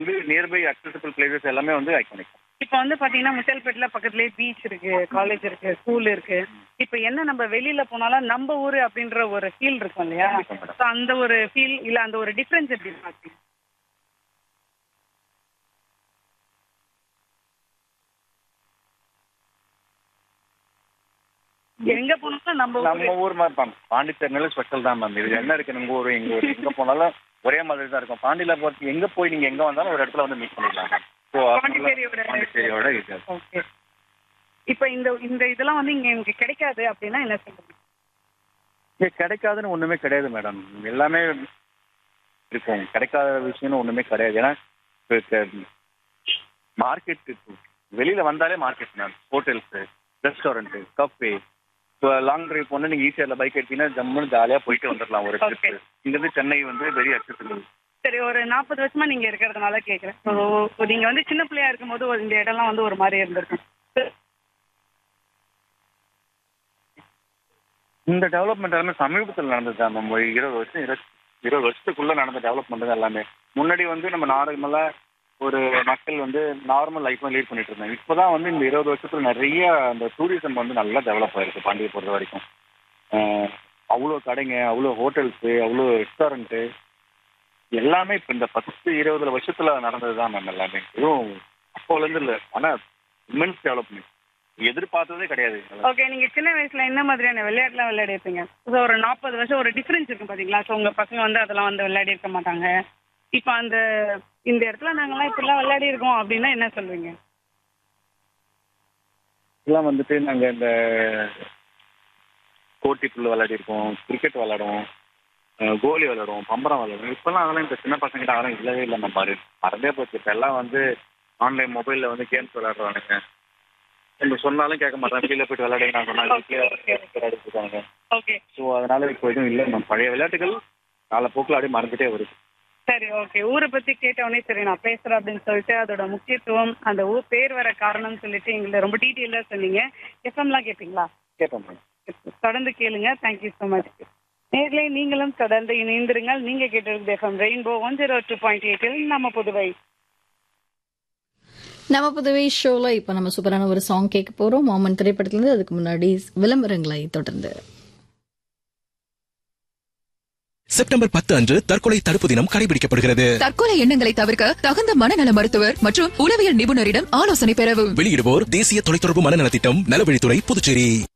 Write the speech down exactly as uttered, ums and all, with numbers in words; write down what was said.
வந்து nearby accessible places எல்லாமே வந்து ஐகானிக். இப்ப வந்து பாத்தீங்கன்னா முத்தல்பேட்ல பக்கத்துலயே பீச் இருக்கு, காலேஜ் இருக்கு, ஸ்கூல் இருக்கு. இப்ப என்ன நம்ம வெளியில போனாலும் நம்ம ஊரு அப்படின்ற ஒரு ஃபீல் இருக்கும் இல்லையா? கண்டிப்பா மேடம். So அந்த ஒரு ஃபீல் இல்ல அந்த ஒரு டிஃபரன்ஸ் எப்படி பாத்தீங்க? எங்க போனாலும் நம்ம ஊரு. நம்ம ஊர் மாதிரி தான் பாண்டிச்சேரினால ஸ்பெஷல் தான் மேம். இது என்ன இருக்கு உங்க ஊர் எங்க ஊர் எங்க போனாலும் ஒரே மாதிரி தான் இருக்கும். பாண்டியில பொறுத்து எங்க போய் நீங்க எங்க வந்தாலும் ஒரு இடத்துல வந்து மீட் பண்ணிடலாம் மேம். ஸோ பாண்டிச்சேரியோட பாண்டிச்சேரியோட இது ஓகே. இப்ப இந்த இந்த இதெல்லாம் வந்து இங்க எனக்கு கிடைக்காது அப்படின்னா என்ன சொல்றீங்க? இங்க கிடைக்காதுன்னு ஒண்ணுமே கிடையாது மேடம். எல்லாமே இருக்கும். கிடைக்காத விஷயம்னு ஒண்ணுமே கிடையாது. ஏன்னா மார்க்கெட் வெளியில வந்தாலே market ma'am. Hotels, restaurant, cafe. இப்போ லாங் டிரைவ் போனால் நீங்கள் ஈஸியாக பைக் எடுத்தீங்கன்னா ஜம்முன்னு ஜாலியாக போயிட்டு வந்துடலாம் ஒரு ட்ரிப். இங்கேருந்து சென்னை வந்து வெரி அக்சசபிள். சரி, ஒரு நாற்பது வருஷமா நீங்க இருக்கிறதுனால கேட்குறேன். ஸோ நீங்க வந்து சின்ன பிள்ளையா இருக்கும்போது ஒரு இந்த இடம்லாம் வந்து ஒரு மாதிரி இருந்திருக்கும். இந்த டெவலப்மெண்ட் எல்லாமே சமீபத்தில் நடந்தது தான் மேம். ஒரு இருபது வருஷம் இருபது இருபது வருஷத்துக்குள்ள நடந்த டெவலப்மெண்ட் தான் எல்லாமே. முன்னாடி வந்து நம்ம நார்மலாக ஒரு மக்கள் வந்து நார்மல் லைஃப் லீட் பண்ணிட்டு இருந்தாங்க. இப்போதான் வந்து இந்த இருபது வருஷத்துல நிறைய அந்த டூரிசம் வந்து நல்லா டெவலப் ஆயிருக்கு பாண்டியை பொறுத்த வரைக்கும். அவ்வளோ கடைங்க, அவ்வளோ ஹோட்டல்ஸு, அவ்வளோ ரெஸ்டாரண்ட்டு எல்லாமே இப்போ இந்த பத்து இருபது வருஷத்துல நடந்தது தான் மேம் எல்லாமே. எதுவும் அப்போலேருந்து இல்லை. ஆனால் இமென்ஸ் டெவலப்மெண்ட் எதிர்பார்த்ததே கிடையாது. ஓகே, நீங்க சின்ன வயசுல என்ன மாதிரியான விளையாட்டுலாம் விளையாடி இருப்பீங்க? ஸோ ஒரு நாற்பது வருஷம் ஒரு டிஃபரன்ஸ் இருக்கும் பாத்தீங்களா? ஸோ உங்க பசங்க வந்து அதெல்லாம் வந்து விளையாடி இருக்க மாட்டாங்க. இப்போ அந்த இந்த இடத்துல நாங்கெல்லாம் இப்படிலாம் விளையாடி இருக்கோம் அப்படின்னா என்ன சொல்வீங்க? இதெல்லாம் வந்துட்டு நாங்கள் இந்த கோட்டி புல் விளையாடி இருக்கோம், கிரிக்கெட் விளையாடுவோம், கோலி விளையாடுவோம், பம்பரம் விளையாடுவோம். இப்போல்லாம் அதெல்லாம் இந்த சின்ன பசங்கிட்ட அதெல்லாம் இல்லவே இல்லை நம்ம பாரு. மறந்தே போச்சு. இப்போ எல்லாம் வந்து ஆன்லைன் மொபைலில் வந்து கேம்ஸ் விளையாடுறானுங்க. நம்ம சொன்னாலும் கேட்க மாட்டாங்க. வெளியில் போயிட்டு விளையாடுங்க நான் சொன்னாலும் விளையாடிட்டு இருக்காங்க. ஓகே. ஸோ அதனால இப்போ எதுவும் இல்லை நம்ம. பழைய விளையாட்டுகள் காலப்போக்கில் அப்படியே மறந்துட்டே வருது. சரி, ஓகே. ஊரை பத்தி கேட்டவொடனே சரி நான் பேசுறேன் அப்படின்னு சொல்லிட்டு அதோட முக்கியத்துவம், அந்த ஊர் பேர் வர காரணம்னு சொல்லிட்டு எங்களை ரொம்ப டீட்டெயிலாக சொன்னீங்க. எஃப்எம்லாம் கேட்பீங்களா? கேட்போம் மேம். தொடர்ந்து கேளுங்க. Thank you so much. நேர்ல நீங்களும் தொடர்ந்து இணைந்திருங்கள். நீங்க கேட்டிருக்கிறது FM rainbow one zero two point எயிட்டில் நம்ம புதுவை. நம்ம புதுவை ஷோல இப்ப நம்ம சூப்பரான ஒரு சாங் கேட்க போறோம். மாமன் திரைப்படத்திலிருந்து. அதுக்கு முன்னாடி விளம்பரங்களை தொடர்ந்து. செப்டம்பர் பத்து அன்று தற்கொலை தடுப்பு தினம் கடைபிடிக்கப்படுகிறது. தற்கொலை எண்ணங்களை தவிர்க்க தகுந்த மனநல மருத்துவர் மற்றும் உளவியல் நிபுணரிடம் ஆலோசனை பெறவும். வெளியிடுவோர் தேசிய தொலைத்தொடர்பு மனநல திட்டம், நலவழித்துறை, புதுச்சேரி.